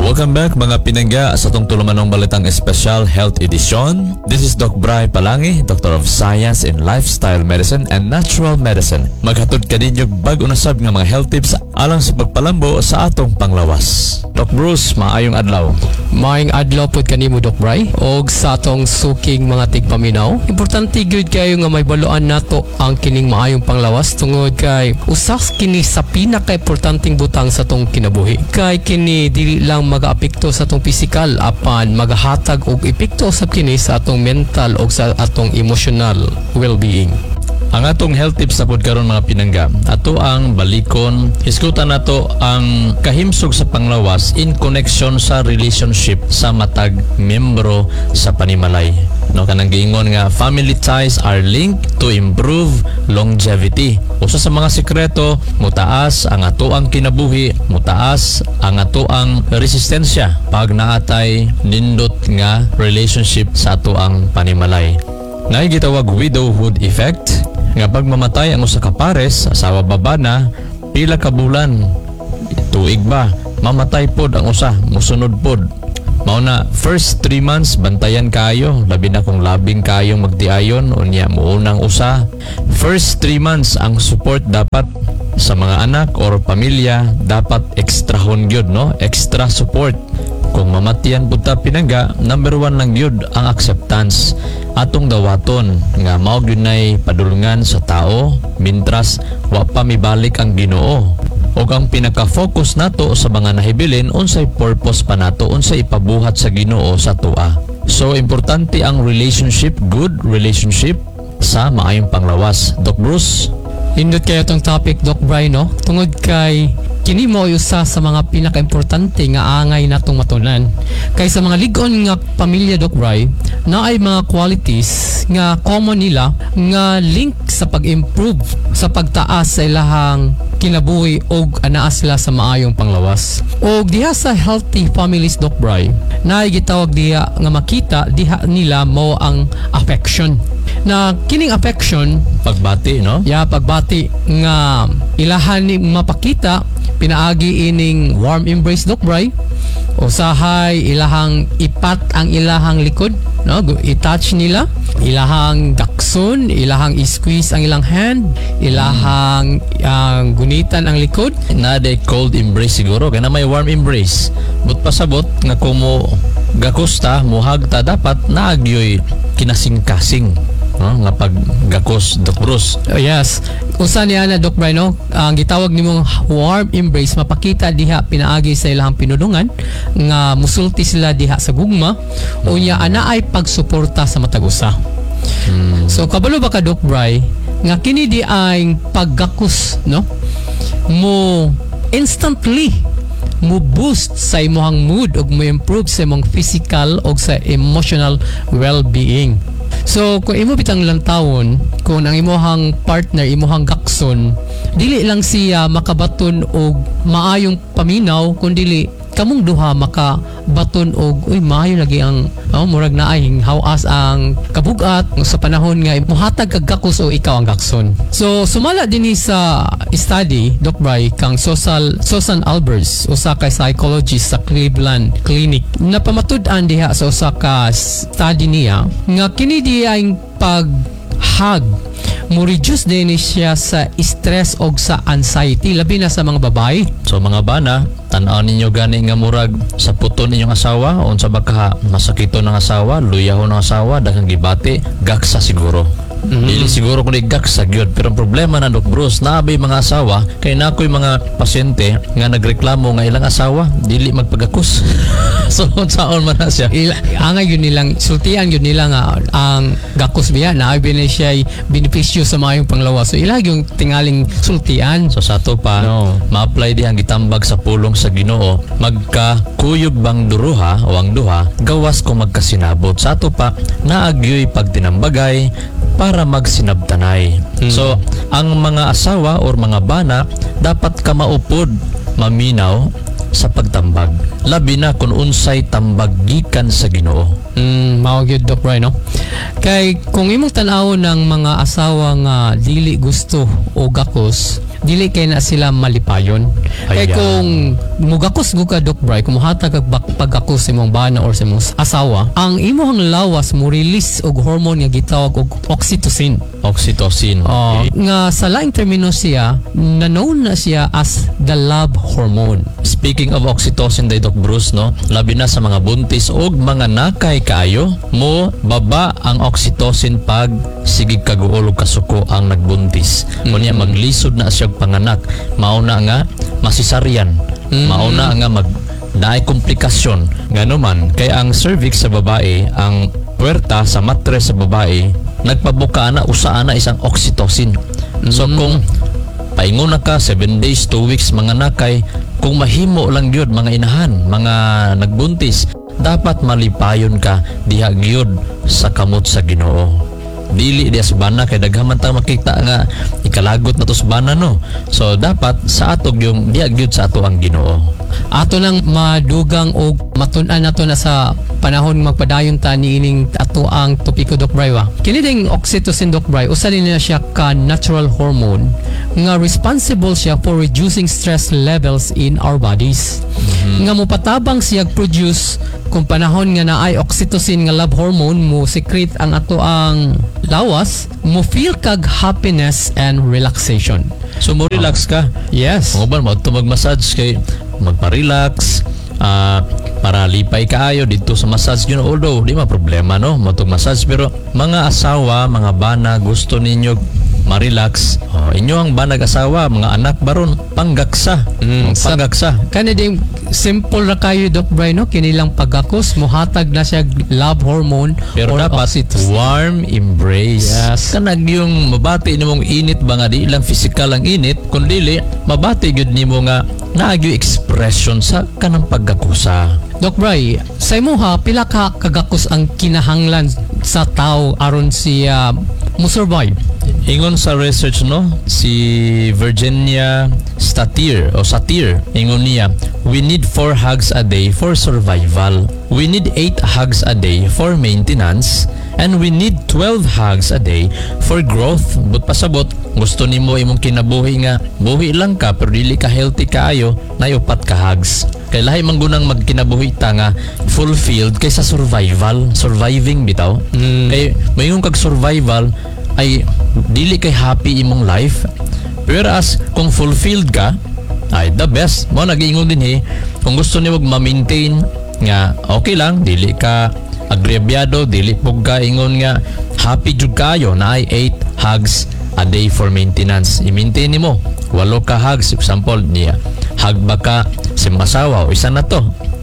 Welcome back mga pinangga sa itong tulumanong balitang Special Health Edition. This is Doc Bry Palangi, Doctor of Science in Lifestyle Medicine and Natural Medicine. Maghatod ka ninyo bag unasab nga mga health tips alang sa pagpalambo sa atong panglawas. Doc Bruce, maayong adlaw. Maayong adlaw pod kanimo Doc Bry og sa atong suking mga tigpaminaw. Importante gyud kayo nga may baluan nato ang kining maayong panglawas tungod kay usas kini sa pinaka-importanteng butang sa atong kinabuhi. Kay kini dili lang mag-aapekto sa atong physical apan maghatag og epekto usab kini sa atong mental o sa atong emotional well-being. Ang atong health tips sa pod karon mga pinangga, ato ang balikon, hisgutan nato ang kahimsog sa panglawas in connection sa relationship sa matag membro sa panimalay. No, kanang giingon nga family ties are linked to improve longevity. Usa sa mga sekreto, mutaas ang ato ang kinabuhi, mutaas ang ato ang resistensya pag naatay nindot nga relationship sa ato ang panimalay. Nay gitawag widowhood effect nga pag mamatay ang usa ka pares, asawa babana, pila ka bulan, tuig ba, mamatay pod ang usa, musunod pod. Mao na first 3 months bantayan kayo, labi na kung labing kayong magtiayon unya muunang usa. First 3 months ang support dapat sa mga anak or pamilya dapat extra gyud, no? Extra support. Kung mamatian pud ta pinangga, number 1 lang gyud ang acceptance. Atong dawaton nga mao gyud nay padulungan sa tao mintras wa pa mibalik ang Ginoo. Og ang pinaka-focus nato sa mga nahibilin unsay purpose pa nato, unsay ipabuhat sa Ginoo sa tua. So importante ang relationship, good relationship sa maayong panglawas. Doc Bruce, Hindot kayo tong topic Doc Bry, no? Tungod kay kini mo usa sa mga pinaka-importante nga angay natong matunan. Kay sa mga lig-on nga pamilya Doc Bry, naay mga qualities nga common nila nga link sa pag-improve sa pagtaas sa ilahang kinabuhi og anaa sila sa maayong panglawas. Og diha sa healthy families Doc Bry, naay gitawag diha nga makita diha nila mo ang affection. Na kining affection, pagbati, no? pagbati nga ilahan ni mapakita pinaagi ining warm embrace Doc Bry. Usahay ilahang ipat ang ilahang likod, no? I-touch nila, ilahang dakson, ilahang i-squeeze ang ilang hand, ilahang gunitan ang likod. Na de cold embrace siguro kaya na may warm embrace. But pasabot nga kung mo gakusta, muhagta dapat naagyoy kinasing-kasing. No, nga pag gakos Doc Bruce. Yes. Usa niya na Doc Bry, no? Ang gitawag nimong warm embrace mapakita diha pinaagi sa ilahang pinulungan nga musulti sila diha sa gugma unya ana ay pagsuporta sa matag usa. So kabalo ba ka Doc Bry nga kini di ay paggakos, no? Mo instantly mo boost sa imong mood ug mo improve sa imong physical ug sa emotional well-being. So kung imo bitang lantawon, kung ang imuhang partner, imuhang gakson, dili lang siya makabaton og maayong paminaw, kundi kamong duha makabaton og uy maayo lagi ang murag naay hawas ang kabugat sa panahon nga mohatag kag gakos o ikaw ang gakson. So sumala dinhi sa study Doc Bry kang Susan Alberts, usa ka psychologist sa Cleveland Clinic, napamatud-an diha sa usa ka study niya nga kini diya ang paghag mo reduce din siya sa stress og sa anxiety labi na sa mga babae. So mga bana, tan-aw ninyo gani nga murag sa puton ninyong asawa o unsa ba ka masakito ng asawa, luyahon ng asawa, daghang gibati, gaksa siguro. Dili siguro kung gaksa gyud, pero ang problema na Doc Bruce, naabay mga asawa kay nakoy mga pasyente nga nagreklamo nga ilang asawa dili magpagakos. So saon man na siya. Angay yun nilang sultian yun nila nga ang gakos biya na ay siya benepisyo sa maayong panglawas. So ilag yung tingaling sultian. So sato pa ma-apply di ang gitambag sa pulong sa Ginoo, magkakuyog bang duruha o ang duha gawas kung magkasinabot. Sato pa naagyoy pagtinambagay para magsinabtanay. So ang mga asawa or mga bana dapat ka maupod maminaw sa pagtambag, labi na kung unsay tambag gikan sa Ginoo. Mao gyud Doc Bry, no? Kay kung imong tan-awon ng mga asawa nga dili gusto o gakos, dili kay na sila malipayon. Kay kung mugakos ka Doc Bry, kumuhatag kag pagakos sa imong bana or sa imong asawa, ang imong lawas mo release og hormone nga gitawag og oxytocin. Oxytocin. Okay. Nga sa laing termino siya, known na siya as the love hormone. Speaking of oxytocin, day Doc Bruce, no? Labi na sa mga buntis o mga nakay kaayo, mo baba ang oxytocin pag sigig kaguol og kasuko ang nagbuntis. Kunya maglisod na siya og panganak, mauna nga masisaryan, mauna nga daay komplikasyon. Ngano man kay ang cervix sa babae, ang puwerta sa matres sa babae, nagpabuka na usa na isang oxytocin. So kung paingon na ka 7 days, 2 weeks mga nakay, kung mahimo lang gyud mga inahan, mga nagbuntis, dapat malipayon ka diha gyud sa kamot sa Ginoo. Dili diya sa bana kay daghaman ta makita nga ikalagot na to sa bana, no. So dapat sa atog yung diha gyud sa ato ang Ginoo. Ato nang madugang og matun-an nato na sa panahon magpadayon ta niining ato ang topiko Doc Bry wa. Kini ding oxytocin Doc Bry, usa din na siya ka natural hormone nga responsible siya for reducing stress levels in our bodies. Nga mopatabang siya produce kung panahon nga naay oxytocin nga love hormone mo secrete ang ato ang lawas, mo feel kag happiness and relaxation. So mo relax ka. Yes. Mo ba mo mag-massage kay magpa-relax, para lipay kaayo dito sa massage yun, although di ma problema, no, matog massage, pero mga asawa, mga bana, gusto ninyo ma-relax, inyo ang banag asawa, mga anak baron panggaksa, panggaksa. Kani ding simple ra kayo Doc Bry, no, kini lang pagakos mohatag na siya love hormone, pero or dapat oxytocin. warm embrace. Yes. Kanag yung mabati nimong init ba nga, di lang physical ang init, kundi mabati gyud nimo nga naagyo expression sa kanang paggakusa. Doc Bry, sa imo ha, pila ka kagakos ang kinahanglan sa tao aron siya mo survive? Ingon sa research, no, si Virginia Satir, ingon niya, we need 4 hugs a day for survival. We need 8 hugs a day for maintenance. And we need 12 hugs a day for growth. But pasabot, gusto nimo imong kinabuhi nga buhi lang ka pero dili ka healthy kaayo, na 4 ka hugs. Kay lahi man gunang magkinabuhi ta nga fulfilled kaysa surviving bitaw. Kay mayong kag survival ay dili kay happy imong life. Whereas kung fulfilled ka, ay the best. Mo nag-iingon din kung gusto niyo ma-maintain nga okay lang, dili ka agrebyado, dili pug ka ingon nga happy jud kayo na ay 8 hugs a day for maintenance. I-maintain nimo 8 ka hugs, example niya. Hug ba ka sa imong asawa, o isa na to.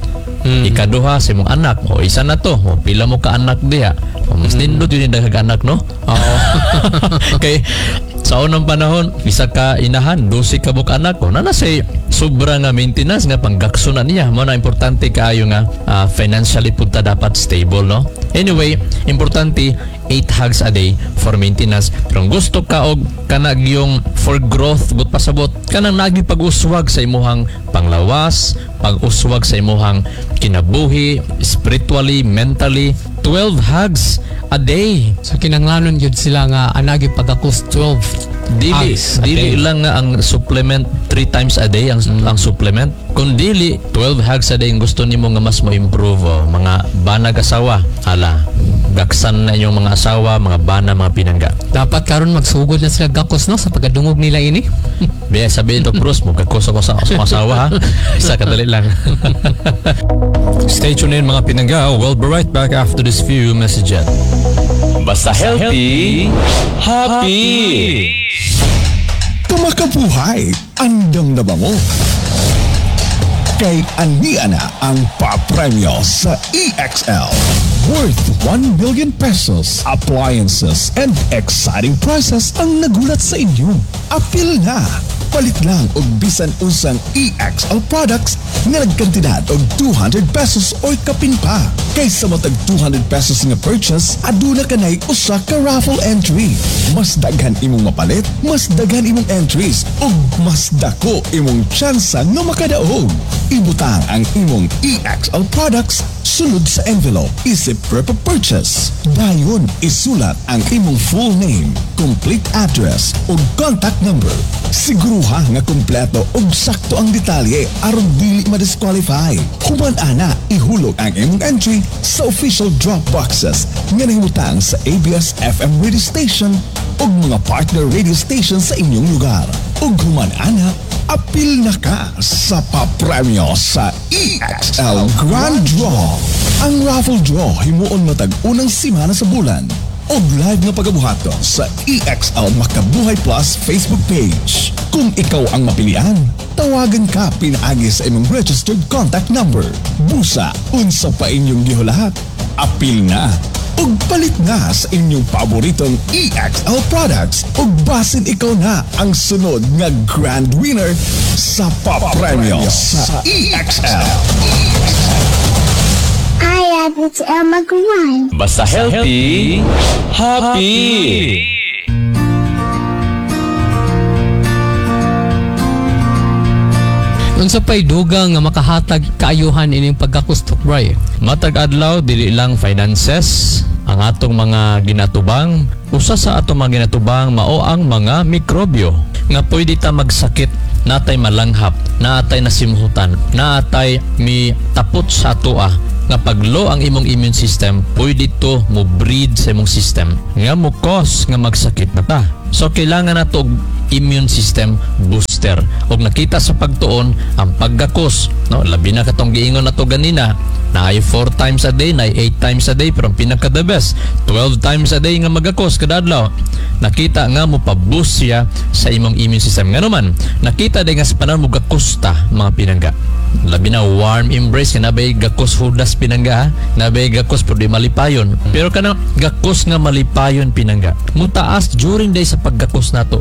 Ikaduha sa imong anak, o isa na to. O pila mo ka anak diha. O mas nindot yun yung daghang anak, no? Oo. Okay. Sa unang panahon, isa ka inahan, 12 ka mong anak ko. Nanasay sobra nga maintenance nga panggakso na niya. Mo na importante kaayo nga financially punta dapat stable, no? Anyway, importante 8 hugs a day for maintenance. Pero gusto ka og kanag yung for growth, but pasabot kanang nagi pag-uswag sa imuhang panglawas, pag-uswag sa imuhang kinabuhi, spiritually, mentally, 12 hugs a day. So kinanglanon yun sila nga anagi pagakos 12 Dili lang nga ang supplement 3 times a day ang supplement. Kung dili 12 hugs a day ang gusto nimo nga mas mo-improve, mga banag asawa, hala gaksan na inyong mga asawa, mga bana, mga pinangga. Dapat karon magsugod na sila gakos, no, sa pagkadungog nila ini. Biya sabihin to Bruce, magkakos ako sa asawa, ha. Isa kadali lang. Stay tuned in mga pinangga. We'll be right back after this few messages. Basta healthy, happy! Kumakabuhay, andam na bango. Kay ania na ang papremyo sa EXL. Worth 1 million pesos, appliances, and exciting prizes ang nagulat sa inyo. Apil na! Palit lang og bisan usang EXL products nga nagkantidad og 200 pesos o kapin pa. Kaysa matag 200 pesos nga purchase, aduna kanay usa ka raffle entry. Mas daghan imong mapalit, mas daghan imong entries, ug mas dako imong tsansa nga makadaog. Ibutang ang imong EXL products Sulod sa envelope, isip prep of purchase. Dayon, isulat ang imong full name, complete address ug contact number. Siguruha nga kumpleto ug sakto ang detalye aron dili ma-disqualify. Human ana, ihulog ang imong entry sa official drop boxes nga nahimutang sa ABS-FM radio station ug mga partner radio station sa inyong lugar. Ug human ana, apil na ka sa papremyo sa EXL Grand Draw. Ang raffle draw himuon matag unang simana sa bulan. Og live na pagabuhaton sa EXL Makabuhay Plus Facebook page. Kung ikaw ang mapilian, tawagan ka pinaagi sa imong registered contact number. Busa, unsa pa inyong gihulahat. Apil na ug palit na sa inyong paboritong EXL products ug basin ikaw na ang sunod nga grand winner sa papremyo sa EXL. Hi, it's Elma Guan. Basta healthy, happy. Unsa pay dugang nga makahatag kaayuhan ining pagkakustok bray? Matag adlaw dili lang finances ang atong mga ginatubang. Usa sa atong mga ginatubang mao ang mga mikrobyo nga pwede ta magsakit, natay malanghap, natay nasimhutan, natay mi tapot sa atoa nga pag low ang imong immune system, pwede to mo breed sa imong system nga mo cause nga magsakit na ta. So kailangan nato og immune system booster. Og nakita sa pagtuon ang paggakos, no? Labi na katong giingon nato ganina, na ay 4 times a day, na ay 8 times a day, pero ang pinaka the best 12 times a day nga magakos kada adlaw. Nakita nga mo pa-boost siya sa imong immune system. Nga naman, nakita din nga sa panahon mo gakusta mga pinangga. Labi na warm embrace ka nabay gakos hudas pinangga, nabay gakos pero di malipayon. Pero kanang gakos nga malipayon pinangga, mutaas during day sa paggakos nato,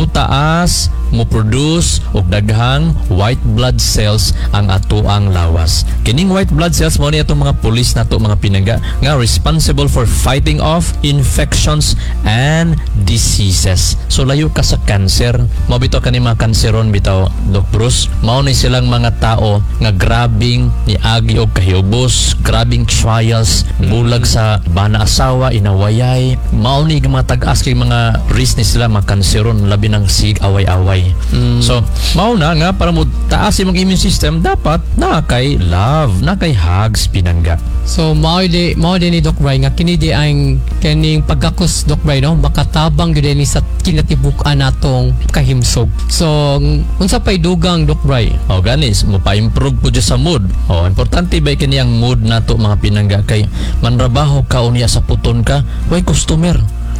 mutaas mo produce og daghang white blood cells ang ato ang lawas. Kining white blood cells mo ni atong mga pulis nato mga pinangga nga responsible for fighting off infections and diseases. So layo ka sa cancer. Mao bitaw kani mga kanseron bitaw Doc Bruce, mao ni silang mga tao nga grabing niagi og kahiyubos, grabing trials, bulag sa bana asawa, inawayay, mao ni mga tag-as kay mga risk ni sila mga kanseron labi ng sig away-away. So mao na nga para mo taas imong immune system dapat na kay love, na kay hugs pinangga. So mao din ni Doc Bray nga kini di ang kaning pagkakos Doc Bray no makatabang gyud ni sa kinatibuk-an natong kahimsog. So unsa pay dugang Doc Bray? O ganis mo pa-improve po dyan sa mood. O importante ba kini ang mood nato mga pinangga kay manrabaho ka unya sa puton ka, way customer.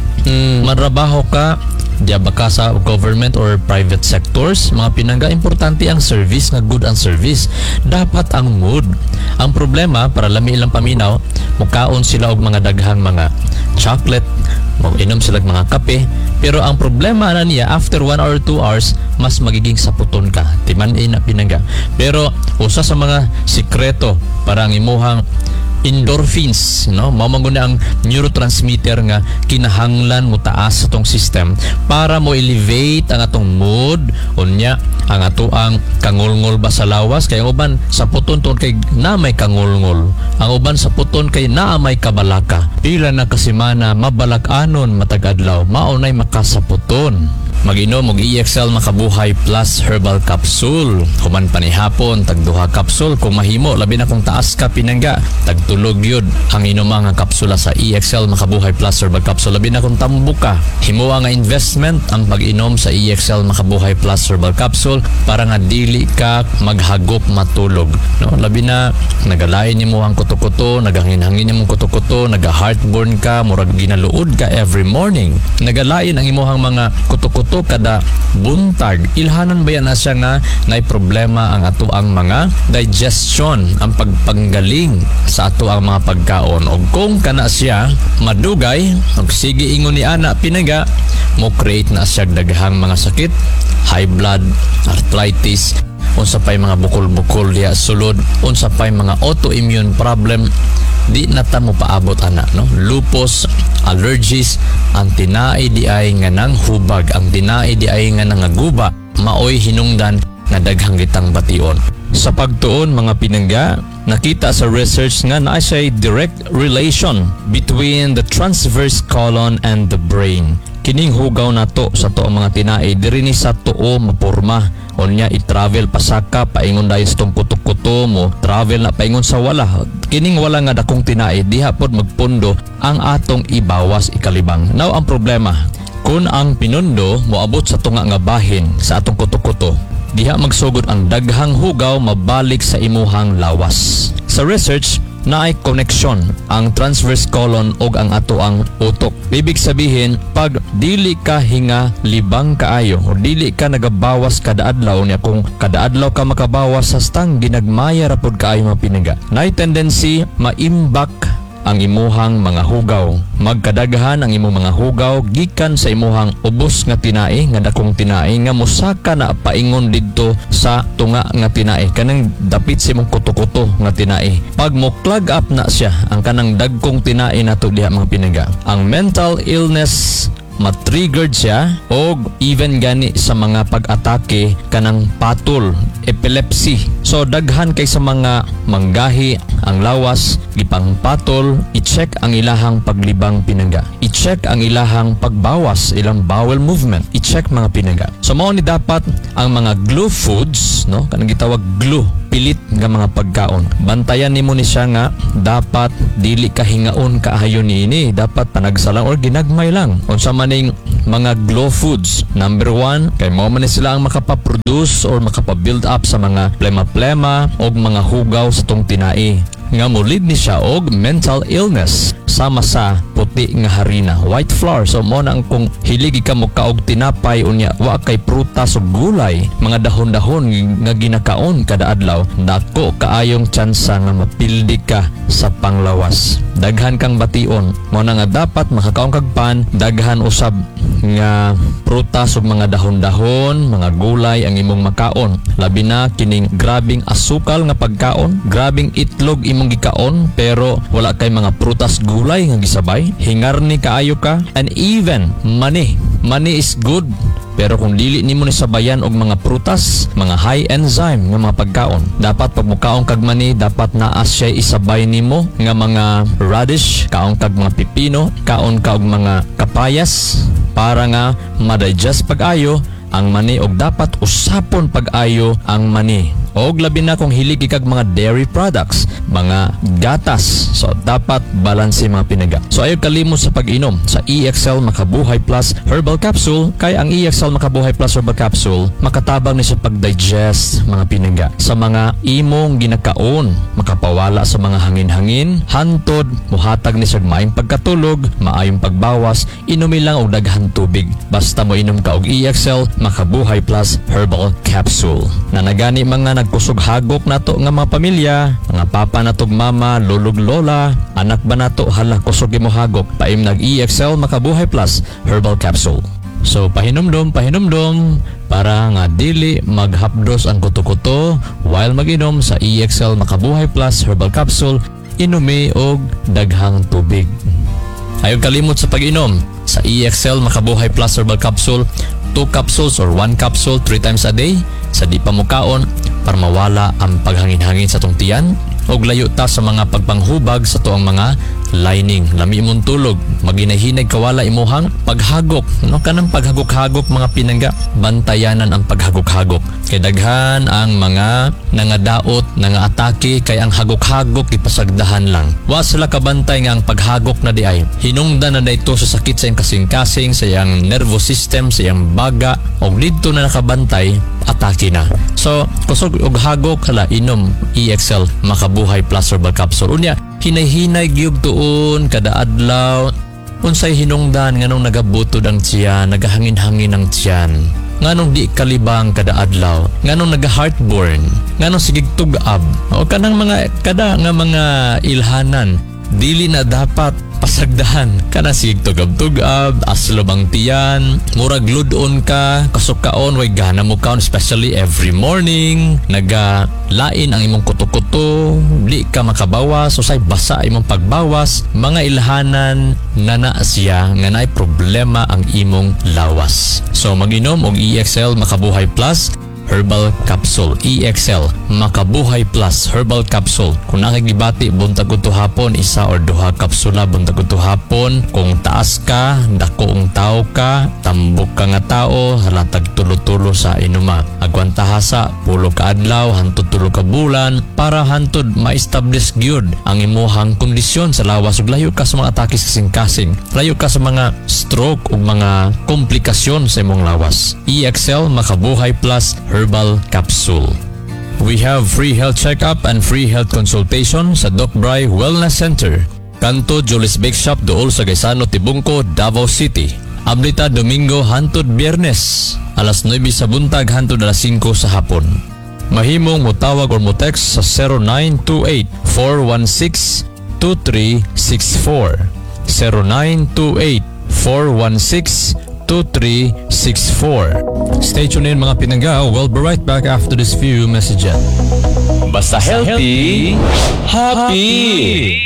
Manrabaho ka diya baka sa government or private sectors, mga pinangga, importante ang service, nga good ang service. Dapat ang mood. Ang problema, para lami ilang paminaw, mukaon sila og mga daghang mga chocolate, mag-inom sila og mga kape, pero ang problema na niya, after 1 or 2 hours, mas magiging saputon ka. Timan-in na pinangga. Pero, usa sa mga sikreto para ang imuhang endorphins, no? Mamanguna ang neurotransmitter nga kinahanglan mo taas sa tong system para mo elevate ang atong mood unya ang ato ang kangulngol ba sa lawas kay ang uban sa puton ton kay na may kangulngol, ang uban sa puton kay naa may kabalaka. Pila na kasimana mabalak-anon matag adlaw maunay makasaputon. Mag-inom og EXL Makabuhay Plus Herbal Capsule. Human panihapon tag 2 capsule kung mahimo, labi na kung taas ka pinangga tag tulog yun ang inuman nga kapsula sa EXL Makabuhay Plus Herbal Capsule. Labi na kung tambo ka, himo nga investment ang pag-inom sa EXL Makabuhay Plus Herbal Capsule para nga dili ka maghagop matulog, no? Labi na nagalain nimo ang kuto-kuto, nagahangin-hangin nimo kuto-kuto, naga-heartburn ka, murag ginaluod ka every morning. Nagalain ang imuhang mga kuto-kuto kada buntag. Ilhanan ba yan na siya nga na problema ang ato ang mga digestion, ang pagpanggaling sa ato ang mga pagkaon. O kung kana siya madugay, og sige ingon ni ana pinangga, mo create na siya daghang mga sakit, high blood, arthritis, unsa pay mga bukol-bukol diya sulod, unsa pay mga autoimmune problem, di na ta mo paabot ana, no? Lupus, allergies, ang tinaay di ay nga nang hubag, ang tinaay di ay nga nangaguba, maoy hinungdan nga daghang litang bation. Sa pagtuon mga pinangga, nakita sa research nga na siya direct relation between the transverse colon and the brain. Kining hugaw nato sa to mga tinai diri ni sa tuo maporma. Onya i-travel pasaka paingon dayon sa tong kuto-kuto mo, travel na paingon sa wala. Kining wala nga dakong tinai diha pod magpundo ang atong ibawas ikalibang. Now ang problema, kung ang pinundo moabot sa tunga nga bahin sa atong kuto-kuto, diha magsugod ang daghang hugaw mabalik sa imuhang lawas. Sa research, naay connection ang transverse colon og ang ato ang utok. Ibig sabihin, pag dili ka hinga libang kaayo o dili ka nagabawas kada adlaw niya, kung kada adlaw ka makabawas sa stang ginagmaya ra pod kaayo mga pinangga, naay tendency maimbak ang imuhang mga hugaw. Magkadaghan ang imong mga hugaw gikan sa imuhang ubos nga tinai, nga dakong tinai nga mosaka na paingon didto sa tunga nga tinai, kanang dapit sa imong kuto-kuto nga tinai. Pag mo clog up na siya ang kanang dagkong tinai nato diha mga pinangga, ang mental illness matriggered siya o even gani sa mga pag-atake kanang patol, epilepsy. So daghan kay sa mga manggahi ang lawas gipang patol, i-check ang ilahang paglibang pinangga, i-check ang ilahang pagbawas, ilang bowel movement, i-check mga pinangga. So mao ni dapat ang mga glue foods, no, kanang gitawag glue, pilit nga mga pagkaon. Bantayan nimo ni siya nga dapat dili ka hingaon kaayo niini, dapat panagsalang or ginagmay lang. Unsa maning mga glow foods, number 1 kay mao man sila ang makapaproduce or makapabuild up sa mga plema-plema o mga hugaw sa tong tinai nga mulid ni siya og mental illness sama sa puti nga harina, white flour. So mo na ang kung hiligi ka mo kaog tinapay unya wa kay prutas o gulay, mga dahon-dahon nga ginakaon kada adlaw, dako kaayong tsansa nga mapildi ka sa panglawas. Daghan kang bation, mo na nga dapat makakaon kag pan, daghan usab nga prutas ug mga dahon-dahon, mga gulay ang imong makaon. Labi na kining grabing asukal nga pagkaon, grabing itlog imong gikaon pero wala kay mga prutas gulay nga gisabay, hingarni kaayo ka. And even money is good, pero kung dili nimo ni sabayan og mga prutas, mga high enzyme nga mga pagkaon, dapat pag mukaon kag mani dapat naa siya isabay nimo nga mga radish, kaon kag mga pipino, kaon ka og mga kapayas para nga ma-digest pag-ayo ang mani og dapat usapon pag-ayo ang mani. Og labi na kung hilig kag mga dairy products, mga gatas, so dapat balanse mga pinangga. So ayaw kalimot sa pag-inom sa EXL Makabuhay Plus Herbal Capsule, kay ang EXL Makabuhay Plus Herbal Capsule makatabang ni sa pag-digest mga pinangga sa mga imong ginakaon, makapawala sa mga hangin-hangin, hantod muhatag ni sa maayong pagkatulog, maayong pagbawas, inumi lang og daghan tubig. Basta mo inom ka og EXL Makabuhay Plus Herbal Capsule. Nanagani mga nagkusog hagok nato nga mga pamilya, mga papa nato, mama, lulog, lola, anak ba nato hala kusog imo hagok, paim nag EXL Makabuhay Plus Herbal Capsule. So pahinomdom para nga dili maghapdos ang kuto-kuto while mag-inom sa EXL Makabuhay Plus Herbal Capsule, inumi og daghang tubig. Ayaw kalimot sa pag-inom sa EXL Makabuhay Plus Herbal Capsule, 2 capsules or 1 capsule 3 times a day sa di pa mukaon para mawala ang paghangin-hangin sa tong tiyan og layo ta sa mga pagpanghubag sa tuang mga lining. Lami imong tulog, maginahinay kawala imuhang paghagok, no, kanang paghagok-hagok mga pinangga. Bantayanan ang paghagok-hagok kay daghan ang mga nangadaot, nangaatake kay ang hagok-hagok ipasagdahan lang. Wa sila kabantay nga ang paghagok na di ay hinungdan na dayto sa sakit sa iyang kasing-kasing, sa iyang nervous system, sa iyang baga, og didto na nakabantay atake na. So kusog og hagok hala inom EXL Makabuhay Plus Herbal Capsule. Unya hinay-hinay gyud tuon kada adlaw, unsay hinungdan nganong nagabutod ang tiyan, nagahangin-hangin ang tiyan, nganong di kalibang kada adlaw, nganong naga-heartburn, nganong sigig tug-ab o kanang mga kada nga mga ilhanan dili na dapat pasagdahan. Kana sigig tugab-tugab, aslo bang tiyan, murag ludon ka, kasukaon, way gana mo kaon, especially every morning, naga-lain ang imong kuto-kuto, di ka makabawas, usay basa imong pagbawas, mga ilhanan na na siya, nga naay problema ang imong lawas. So mag-inom og EXL Makabuhay Plus Herbal Capsule EXL Makabuhay Plus Herbal Capsule. Kung nakagibati buntag ko hapon, isa or duha kapsula buntag ko hapon. Kung taas ka, dako ang tao ka, tambok ka nga tao, halatag tulo-tulo sa inuma. Agwantahasa, pulo ka adlaw, hantod tulo ka bulan, para hantod ma-establish gyud ang imuhang kondisyon sa lawas ug layo ka sa mga atake sa kasing-kasing. Layo ka sa mga stroke ug mga komplikasyon sa imong lawas. EXL Makabuhay Plus Herbal Capsule. We have free health checkup and free health consultation sa Doc Bry Wellness Center, Kanto Julius Bake Shop dool sa Gaisano, Tibungco, Davao City. Ablita Domingo hantod Biyernes, alas 9 sa buntag hantod alas 5 sa hapon. Mahimong mutawag or mo-text sa 0928-416-2364. 0928-416-2364. Stay tuned in mga pinangga. We'll be right back after this few messages. Basta healthy, happy.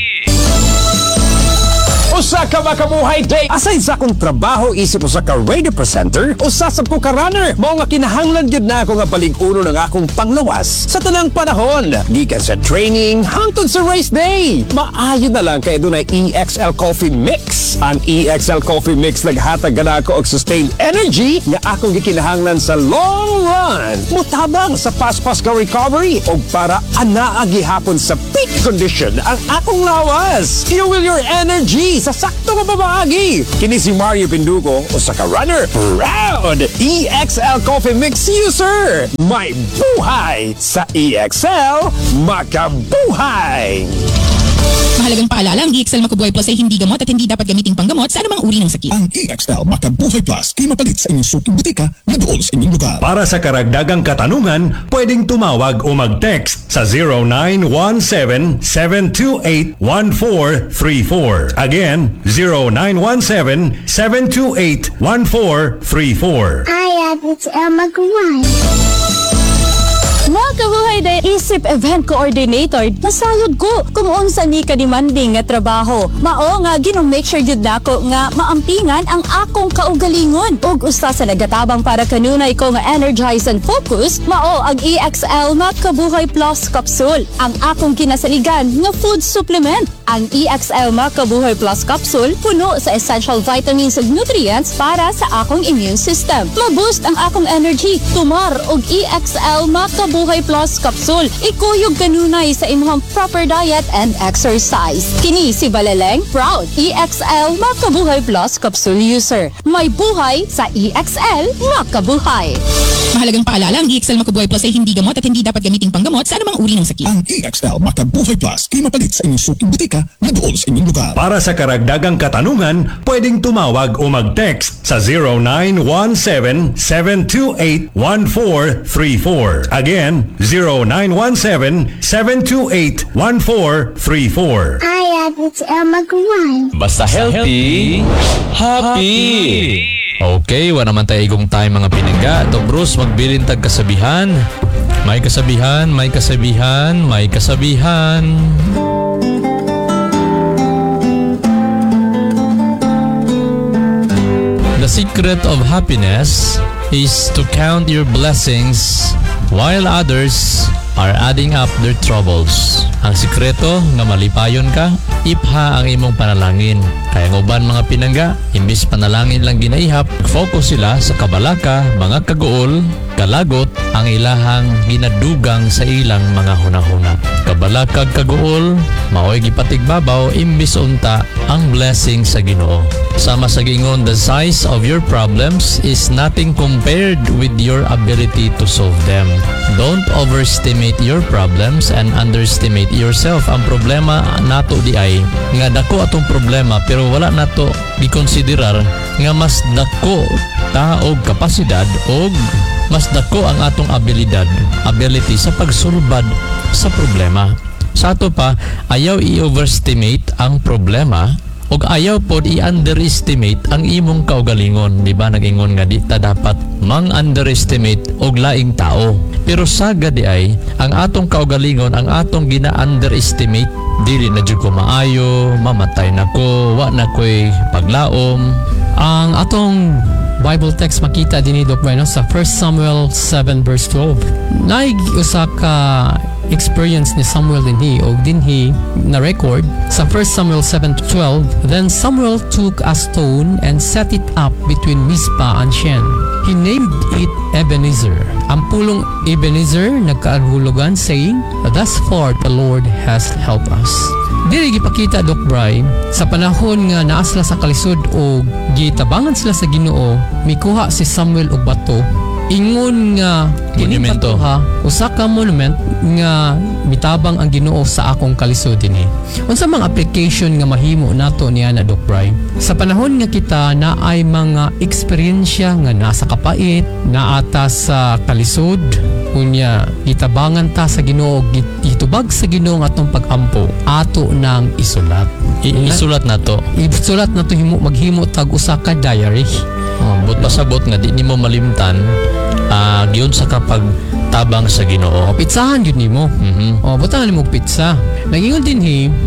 Usa ka makabuhay day. Aside sa akong trabaho, isip usa ka radio presenter, usa sa ko ka runner. Mao nga kinahanglan gyud na ako nga palig-uno ng akong panglawas sa tanang panahon. Gikan sa training hangtod sa race day. Maayo na lang kay dunay EXL Coffee Mix. Ang EXL Coffee Mix naghatag gana ako og sustained energy nga akong gikinahanglan sa long run. Mutabang sa paspas ka recovery og para anaa gihapon sa peak condition ang akong lawas. Fuel your energy sa sakto nga babaagi. Kini si Mario Pinduco, usa ka runner, proud EXL Coffee Mix user. May buhay sa EXL, makabuhay. Mahalagang paalala, ang EXL Makabuhay Plus ay hindi gamot at hindi dapat gamiting panggamot sa anumang uri ng sakit. Ang EXL Makabuhay Plus ay mapalit sa inyong suking butika na doon sa inyong lugar. Para sa karagdagang katanungan, pwedeng tumawag o mag-text sa 0917-728-1434. Again, 0917-728-1434. IFHL Magaway. Makabuhay day isip event coordinator, nasayod ko kung unsa ni ka-demanding nga trabaho. Mao nga make sure jud nako nga maampingan ang akong kaugalingon. Ug usa sa nagatabang para kanunay ko nga energize and focus, mao ang EXL Makabuhay Plus Capsule, ang akong kinasaligan nga food supplement. Ang EXL Makabuhay Plus Capsule puno sa essential vitamins ug nutrients para sa akong immune system. Ma-boost ang akong energy. Tumar og EXL Makabuhay Plus Capsule. Ikuyog kanunay sa imong proper diet and exercise. Kini si Balaleng, proud EXL Makabuhay Plus Capsule user. May buhay sa EXL Makabuhay. Mahalagang paalala, ang EXL Makabuhay Plus ay hindi gamot at hindi dapat gamiting panggamot sa anumang uri ng sakit. Ang EXL Makabuhay Plus ay mapalit sa inyong suking butika na doon sa inyong lugar. Para sa karagdagang katanungan, pwedeng tumawag o mag-text sa 0917-728-1434. Again, 0917-728-1434. IFHL Magaway. Basta healthy, happy. Okay, wala naman tayo igong time mga pinangga. Doc Bruce, magbilintag kasabihan. May kasabihan, may kasabihan, may kasabihan. The secret of happiness is to count your blessings while others are adding up their troubles. Ang sikreto nga malipayon ka, ipha ang imong panalangin. Kaya ng uban mga pinangga, imbis panalangin lang ginaihap, focus sila sa kabalaka, mga kaguol, kalagot, ang ilahang ginadugang sa ilang mga hunahuna. Kabalakag kaguol, maoy gipatigbabaw, imbis unta ang blessing sa Ginoo. Sama sa gingon, the size of your problems is nothing compared with your ability to solve them. Don't overestimate your problems and underestimate yourself. Ang problema nato di ay nga dako atong problema pero wala nato gikonsiderar nga mas dako ta og kapasidad og mas dako ang atong ability sa pagsulbad sa problema. Sa ato pa, ayaw i-overestimate ang problema ug ayaw pod i-underestimate ang imong kaugalingon. Di ba nag-ingon nga di ta dapat mang-underestimate og laing tao. Pero sagad di ay ang atong kaugalingon, ang atong gina-underestimate, dili na jud ko maayo, mamatay na ko, wa na ko'y paglaom. Ang atong Bible text makita din ni Doc Bray, no? Sa 1 Samuel 7 verse 12. Naig usa ka experience ni Samuel din he na record sa 1 Samuel 7:12. Then Samuel took a stone and set it up between Mizpah and Shen. He named it Ebenezer. Ang pulong Ebenezer nagkahulugan saying, "Thus far the Lord has helped us." Dili gipakita Doc Bray sa panahon nga naa sila sa kalisod o gitabangan sila sa Ginoo, mikuha si Samuel og bato. Ingon nga Monumento. usa ka monument nga mitabang ang Ginoo sa akong kalisod dinhi. Unsa mang application nga mahimo nato niya na Doc Bray? Sa panahon nga kita naay mga eksperyensya nga nasa kapait, naata sa kalisod, unya gitabangan ta sa Ginoo, gitubag sa Ginoo nga atong pag-ampo, ato nang isulat. Isulat nato. Isulat nato maghimo tag usa ka diary. But pasabot nga di nimo malimtan giyon sa kapag tabang sa Ginoo. Pitsahan yun nimo. Butangan nimo pizza. Nagingon din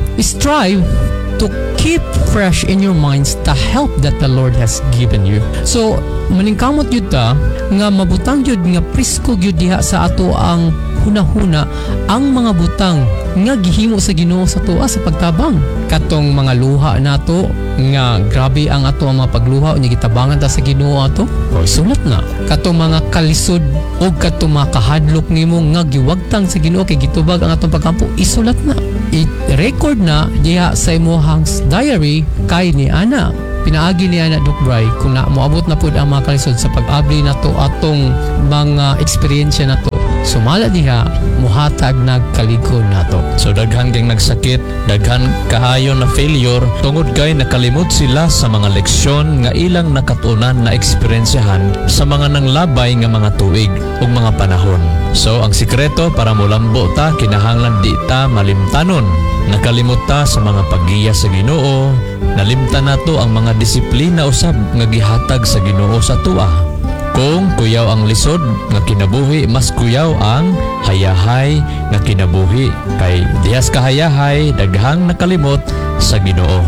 strive to keep fresh in your minds the help that the Lord has given you. So, maningkamot yun ta nga mabutang yun nga prisko yun diha sa ato ang hunahuna ang mga butang nga gihimo sa Ginoo sa tuwa sa pagtabang. Katong mga luha nato nga grabe ang ato ang mga pagluha unya gitabangan ta sa Ginoo ato. O sulat na. Katong mga kalisod o katong mga kahadlok nimo nga giwagtang sa Ginoo kay gitubag ang atong pagkampo, isulat na. I-record na diha sa imong diary kay ni Ana. Pinaagi ni Ana Doc Bray kung na moabot na pud ang mga kalisod sa pag-abli nato atong mga eksperyensya nato. Sumala diha muhatag nagkaligod nato. So daghan kang nagsakit, daghan kahayo na failure tungod kay nakalimot sila sa mga leksyon nga ilang nakatunan na eksperyensyahan sa mga nanglabay nga mga tuig ug mga panahon. So ang sikreto para molambo ta kinahanglan di ta malimtanon. Nakalimot ta sa mga paggiya sa Ginoo, nalimtan nato ang mga disiplina usab nga gihatag sa Ginoo sa tuwa. Kung kuyaw ang lisod nga kinabuhi, mas kuyaw ang hayahay nga kinabuhi. Kay dihas kahayahay, daghang nakalimot sa Ginoo.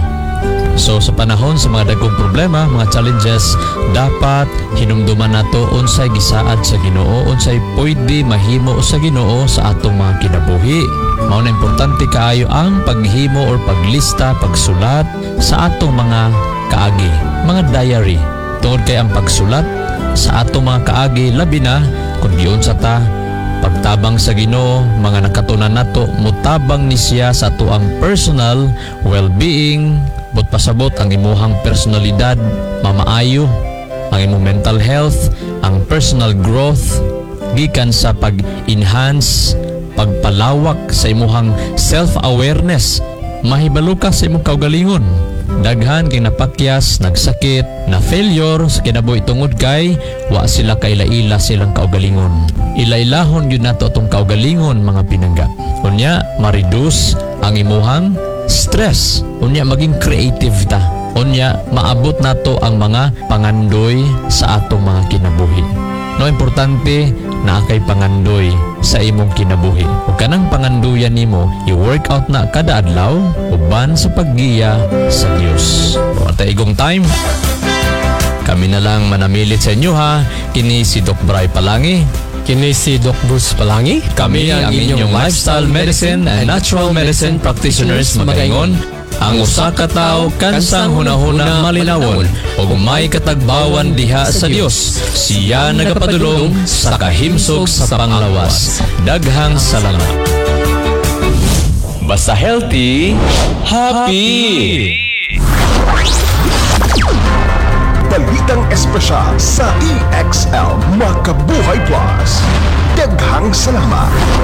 So sa panahon sa mga dagkong problema, mga challenges, dapat hinumduman nato unsay gisaad sa Ginoo, unsay pwede mahimo sa Ginoo sa atong mga kinabuhi. Mao na importante kaayo ang paghimo or paglista, pagsulat sa atong mga kaagi, mga diary. Tungod kay ang pagsulat sa atong mga kaagi labi na kung giyon sa ta pagtabang sa Ginoo, mga nakatunan nato mutabang ni siya sa ato ang personal well-being, but pasabot ang imuhang personalidad mamaayo, ang imong mental health, ang personal growth gikan sa pag-enhance, pagpalawak sa imuhang self-awareness, mahibalo ka sa imong kaugalingon. Daghan kay napakyas, nagsakit, na failure sa kinabuhi tungod kay wa sila kaila-ila silang kaugalingon. Ilailahon yun nato atong kaugalingon mga pinangga. Unya, ma-reduce ang imuhang stress. Unya, maging creative ta. Unya, maabot nato ang mga pangandoy sa atong mga kinabuhi. No, importante na kay pangandoy sa imong kinabuhi. Ug kanang panganduyan nimo, i-work out na kada adlaw uban sa paggiya sa Dios. O at igong time, kami na lang manamilit sa inyo ha. Kini si Doc Bray Palangi. Kini si Doc Bruce Palangi. Kami ang inyong lifestyle medicine and natural medicine practitioners magaingon. Ang usa ka tawo kansang hunahuna malinawon ug may katagbawan diha sa Dios. Siya nagapadulong sa kahimsog sa panglawas. Daghang salamat. Basta healthy, happy! Balitang espesyal sa EXL Makabuhay Plus. Daghang salamat.